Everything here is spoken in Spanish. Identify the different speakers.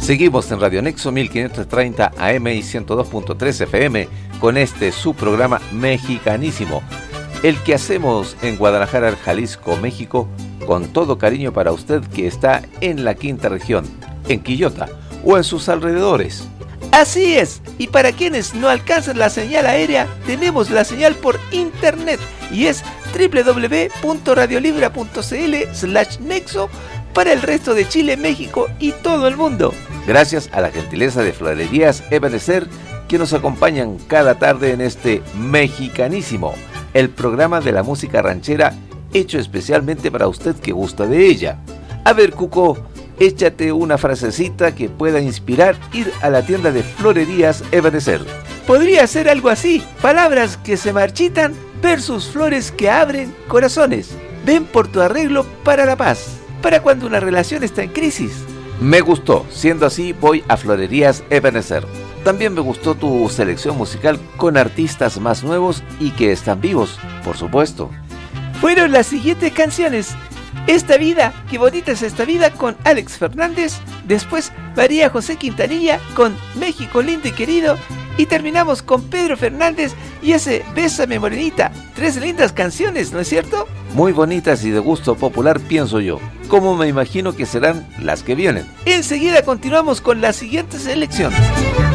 Speaker 1: Seguimos en Radio Nexo 1530 AM y 102.3 FM con este su programa mexicanísimo, el que hacemos en Guadalajara, Jalisco, México, con todo cariño para usted que está en la quinta región, en Quillota o en sus alrededores.
Speaker 2: Así es, y para quienes no alcanzan la señal aérea, tenemos la señal por internet y es www.radiolibra.cl/nexo para el resto de Chile, México y todo el mundo.
Speaker 1: Gracias a la gentileza de Florerías Ebenezer, que nos acompañan cada tarde en este mexicanísimo, el programa de la música ranchera hecho especialmente para usted que gusta de ella. A ver, Cuco, échate una frasecita que pueda inspirar ir a la tienda de Florerías Ebenezer.
Speaker 2: Podría ser algo así: palabras que se marchitan versus flores que abren corazones. Ven por tu arreglo para la paz, para cuando una relación está en crisis.
Speaker 1: Me gustó, siendo así voy a Florerías Ebenezer. También me gustó tu selección musical con artistas más nuevos y que están vivos, por supuesto.
Speaker 2: Fueron las siguientes canciones: Esta vida, qué bonita es esta vida, con Alex Fernández. Después María José Quintanilla con México lindo y querido. Y terminamos con Pedro Fernández y ese Bésame Morenita. 3 lindas canciones, ¿no es cierto?
Speaker 1: Muy bonitas y de gusto popular, pienso yo. Como me imagino que serán las que vienen.
Speaker 2: Enseguida continuamos con la siguiente selección.